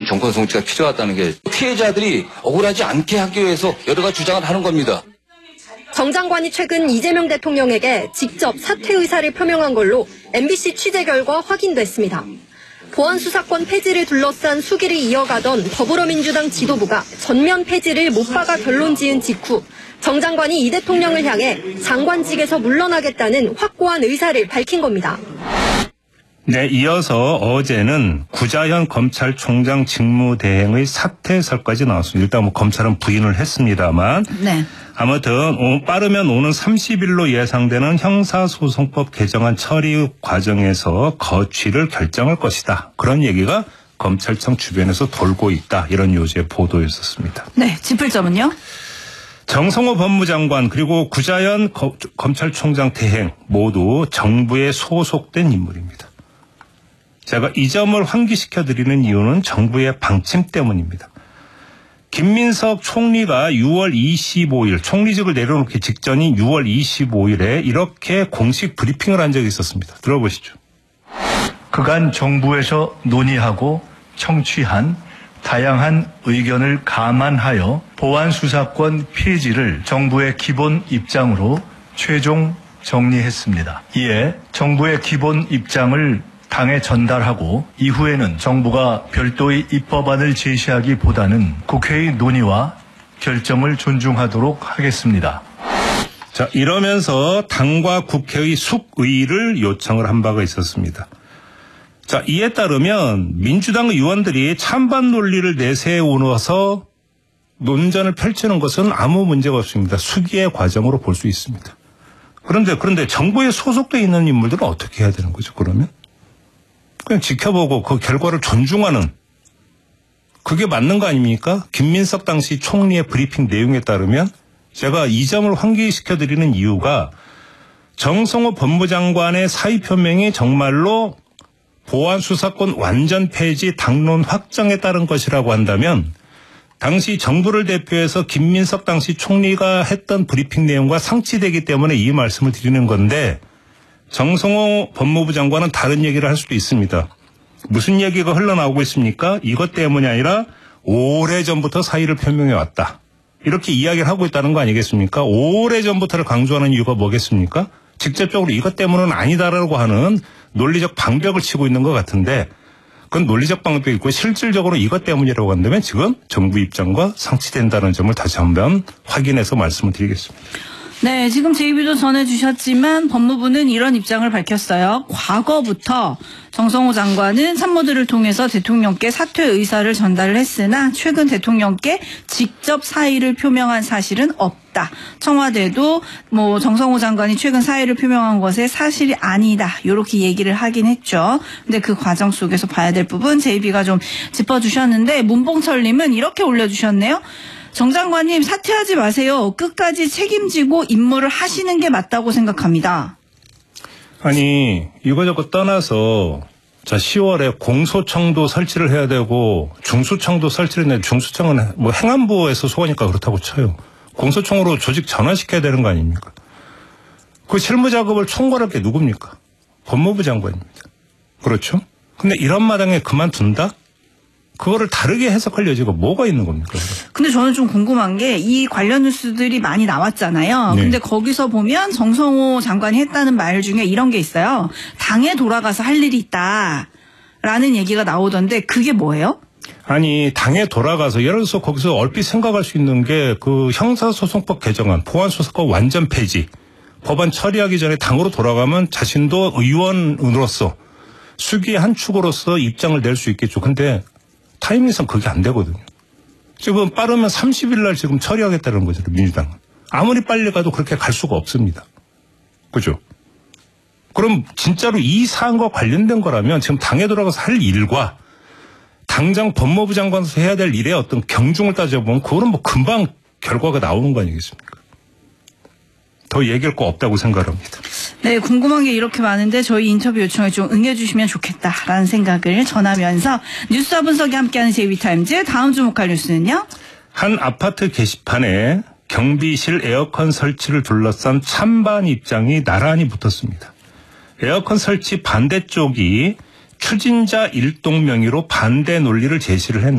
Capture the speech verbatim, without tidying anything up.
정권 송치가 필요하다는 게 피해자들이 억울하지 않게 하기 위해서 여러 가지 주장을 하는 겁니다. 정 장관이 최근 이재명 대통령에게 직접 사퇴 의사를 표명한 걸로 엠비씨 취재 결과 확인됐습니다. 보안수사권 폐지를 둘러싼 수기를 이어가던 더불어민주당 지도부가 전면 폐지를 못 박아 결론 지은 직후 정 장관이 이 대통령을 향해 장관직에서 물러나겠다는 확고한 의사를 밝힌 겁니다. 네, 이어서 어제는 구자현 검찰총장 직무대행의 사퇴설까지 나왔습니다. 일단 뭐 검찰은 부인을 했습니다만 네. 아무튼 빠르면 오는 삼십 일로 예상되는 형사소송법 개정안 처리 과정에서 거취를 결정할 것이다. 그런 얘기가 검찰청 주변에서 돌고 있다. 이런 요지의 보도였었습니다. 네, 짚을 점은요? 정성호 법무장관 그리고 구자현 거, 검찰총장 대행 모두 정부에 소속된 인물입니다. 제가 이 점을 환기시켜드리는 이유는 정부의 방침 때문입니다. 김민석 총리가 유월 이십오일 총리직을 내려놓기 직전인 유월 이십오일에 이렇게 공식 브리핑을 한 적이 있었습니다. 들어보시죠. 그간 정부에서 논의하고 청취한 다양한 의견을 감안하여 보안수사권 폐지를 정부의 기본 입장으로 최종 정리했습니다. 이에 정부의 기본 입장을 당에 전달하고 이후에는 정부가 별도의 입법안을 제시하기보다는 국회의 논의와 결정을 존중하도록 하겠습니다. 자, 이러면서 당과 국회의 숙의를 요청을 한 바가 있었습니다. 자, 이에 따르면 민주당 의원들이 찬반 논리를 내세우어서 논전을 펼치는 것은 아무 문제가 없습니다. 숙의의 과정으로 볼 수 있습니다. 그런데 그런데 정부에 소속돼 있는 인물들은 어떻게 해야 되는 거죠, 그러면? 그냥 지켜보고 그 결과를 존중하는 그게 맞는 거 아닙니까? 김민석 당시 총리의 브리핑 내용에 따르면 제가 이 점을 환기시켜드리는 이유가 정성호 법무장관의 사의 표명이 정말로 보안수사권 완전 폐지 당론 확정에 따른 것이라고 한다면 당시 정부를 대표해서 김민석 당시 총리가 했던 브리핑 내용과 상치되기 때문에 이 말씀을 드리는 건데 정성호 법무부 장관은 다른 얘기를 할 수도 있습니다. 무슨 얘기가 흘러나오고 있습니까? 이것 때문이 아니라 오래전부터 사의를 표명해 왔다. 이렇게 이야기를 하고 있다는 거 아니겠습니까? 오래전부터를 강조하는 이유가 뭐겠습니까? 직접적으로 이것 때문은 아니다라고 하는 논리적 방벽을 치고 있는 것 같은데 그건 논리적 방법이 있고 실질적으로 이것 때문이라고 한다면 지금 정부 입장과 상치된다는 점을 다시 한번 확인해서 말씀을 드리겠습니다. 네, 지금 제이비도 전해주셨지만 법무부는 이런 입장을 밝혔어요. 과거부터 정성호 장관은 참모들을 통해서 대통령께 사퇴 의사를 전달을 했으나 최근 대통령께 직접 사의를 표명한 사실은 없다. 청와대도 뭐 정성호 장관이 최근 사의를 표명한 것에 사실이 아니다. 이렇게 얘기를 하긴 했죠. 근데 그 과정 속에서 봐야 될 부분 제이비가 좀 짚어주셨는데 문봉철님은 이렇게 올려주셨네요. 정 장관님 사퇴하지 마세요. 끝까지 책임지고 임무를 하시는 게 맞다고 생각합니다. 아니 이거저거 떠나서 자 시월에 공소청도 설치를 해야 되고 중수청도 설치를 해야 되는데 중수청은 뭐 행안부에서 소관이니까 그렇다고 쳐요. 공소청으로 조직 전환시켜야 되는 거 아닙니까? 그 실무 작업을 총괄할 게 누굽니까? 법무부 장관입니다. 그렇죠? 근데 이런 마당에 그만둔다? 그거를 다르게 해석할 여지가 뭐가 있는 겁니까? 근데 저는 좀 궁금한 게 이 관련 뉴스들이 많이 나왔잖아요. 네. 근데 거기서 보면 정성호 장관이 했다는 말 중에 이런 게 있어요. 당에 돌아가서 할 일이 있다라는 얘기가 나오던데 그게 뭐예요? 아니 당에 돌아가서 예를 들어서 거기서 얼핏 생각할 수 있는 게 그 형사소송법 개정안, 보안수사권 완전 폐지, 법안 처리하기 전에 당으로 돌아가면 자신도 의원으로서 수기의 한 축으로서 입장을 낼 수 있겠죠. 근데 타이밍상 그게 안 되거든요. 지금 빠르면 삼십 일 날 지금 처리하겠다는 거죠, 민주당은. 아무리 빨리 가도 그렇게 갈 수가 없습니다. 그죠? 그럼 진짜로 이 사안과 관련된 거라면 지금 당에 돌아가서 할 일과 당장 법무부 장관에서 해야 될 일의 어떤 경중을 따져보면 그거는 뭐 금방 결과가 나오는 거 아니겠습니까? 더 얘기할 거 없다고 생각합니다. 네, 궁금한 게 이렇게 많은데 저희 인터뷰 요청에 좀 응해주시면 좋겠다라는 생각을 전하면서 뉴스와 분석이 함께하는 제이비타임즈 다음 주목할 뉴스는요? 한 아파트 게시판에 경비실 에어컨 설치를 둘러싼 찬반 입장이 나란히 붙었습니다. 에어컨 설치 반대쪽이 추진자 일동 명의로 반대 논리를 제시를 했는데